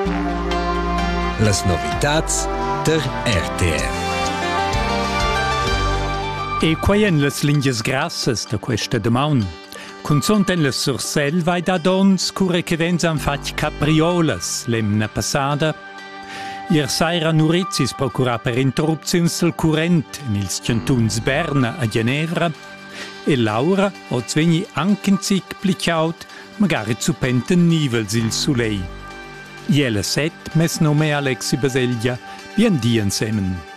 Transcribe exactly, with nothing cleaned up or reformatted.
Las novitats der R T F. E quai en las lingias grassas da questa damaun. Consont en la Sursel vai da dons cure che vens han fatg capriolas l'emna passada. Ir saira Nurizis procura per interrupziuns del current en ils cantuns Berna a Ginevra e Laura o zvegni ankenzic plicaut magari zu penten nivels il sulei. Iela set mes nome Alexi Baselgia, bien dien semen.